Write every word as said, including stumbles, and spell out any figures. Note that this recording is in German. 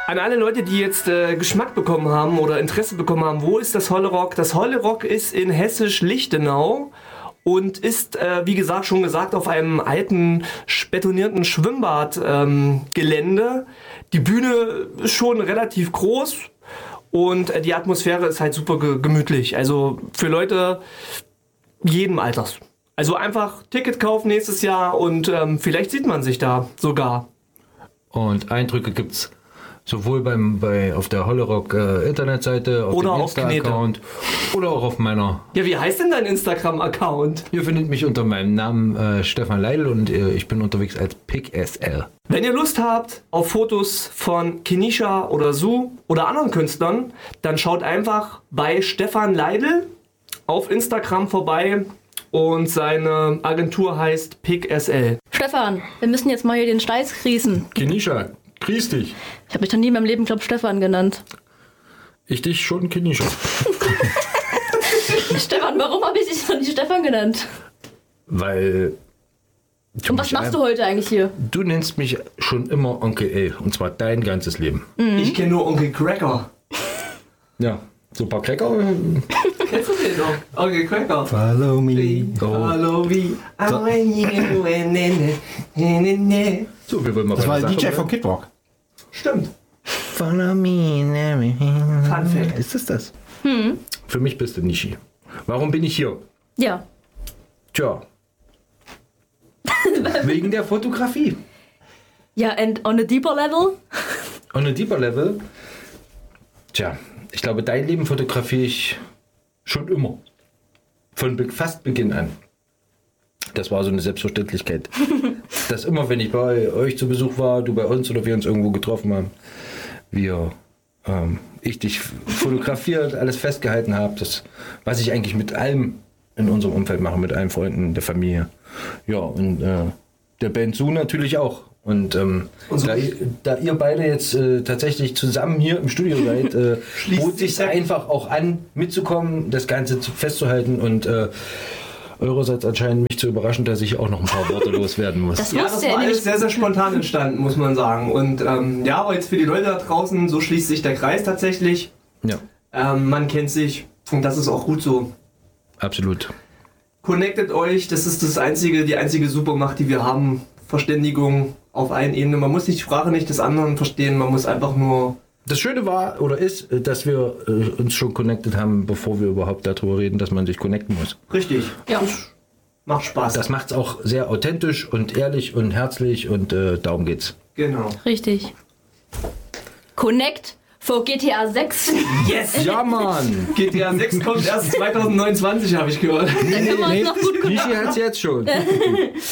An alle Leute, die jetzt äh, Geschmack bekommen haben oder Interesse bekommen haben, wo ist das Holle Rock? Das Holle Rock ist in Hessisch-Lichtenau und ist, äh, wie gesagt, schon gesagt, auf einem alten, betonierten Schwimmbadgelände. Ähm, die Bühne ist schon relativ groß und äh, die Atmosphäre ist halt super ge- gemütlich. Also für Leute jedem Alters. Also einfach Ticket kaufen nächstes Jahr und ähm, vielleicht sieht man sich da sogar. Und Eindrücke gibt's sowohl beim, bei, auf der Hollerock äh, Internetseite, auf oder dem auf Knete. Insta-Account oder auch auf meiner. Ja, wie heißt denn dein Instagram-Account? Ihr findet mich unter meinem Namen äh, Stefan Leidl und äh, ich bin unterwegs als PickSL. Wenn ihr Lust habt auf Fotos von Kenisha oder Su oder anderen Künstlern, dann schaut einfach bei Stefan Leidl auf Instagram vorbei und seine Agentur heißt PickSL. Stefan, wir müssen jetzt mal hier den Steiß grießen. Kenisha, grüß dich. Ich habe mich noch nie in meinem Leben, glaube Stefan genannt. Ich dich schon, Kenisha. Stefan, warum habe ich dich noch nicht Stefan genannt? Weil... Und was machst du heute eigentlich hier? Du nennst mich schon immer Onkel L. Und zwar dein ganzes Leben. Mhm. Ich kenne nur Onkel Cracker. Ja, so ein paar Cracker. Kennst du den noch? Onkel Cracker. Follow me. Follow me. So, wir wollen mal Das war der Sache D J bleiben. von Kid Rock. Stimmt. Follow me. Fun Fact. Ist es das? Hm. Für mich bist du Nishi. Warum bin ich hier? Ja. Tja. Wegen der Fotografie. Ja, and on a deeper level? On a deeper level. Tja, ich glaube, dein Leben fotografiere ich schon immer. Von be- fast Beginn an. Das war so eine Selbstverständlichkeit. Dass immer, wenn ich bei euch zu Besuch war, du bei uns oder wir uns irgendwo getroffen haben, wir, ähm, ich dich fotografiert, alles festgehalten habe, das, was ich eigentlich mit allem in unserem Umfeld mache, mit allen Freunden, der Familie. Ja, und äh, der Band Su natürlich auch. Und ähm, Und so da, ihr- da ihr beide jetzt äh, tatsächlich zusammen hier im Studio seid, äh, Schließt bot sich sich der- einfach auch an, mitzukommen, das Ganze zu, festzuhalten und äh, eurerseits anscheinend mich zu überraschen, dass ich auch noch ein paar Worte loswerden muss. Das Ja, das wusste war er alles nämlich. sehr, sehr spontan entstanden, muss man sagen. Und ähm, ja, aber jetzt für die Leute da draußen, so schließt sich der Kreis tatsächlich. Ja, Ähm, man kennt sich und das ist auch gut so. absolut. Connectet euch, das ist das einzige, die einzige Supermacht, die wir haben. Verständigung auf allen Ebenen. Man muss die Sprache nicht des anderen verstehen, man muss einfach nur... Das Schöne war oder ist, dass wir äh, uns schon connected haben, bevor wir überhaupt darüber reden, dass man sich connecten muss. Richtig. Ja. Macht Spaß. Das macht es auch sehr authentisch und ehrlich und herzlich und äh, darum geht's. Genau. Richtig. Connect vor G T A sechs. Yes! Ja, Mann! G T A sechs kommt erst zwanzig neunundzwanzig, habe ich gehört. Dann können wir uns noch gut Nishi hat's jetzt schon.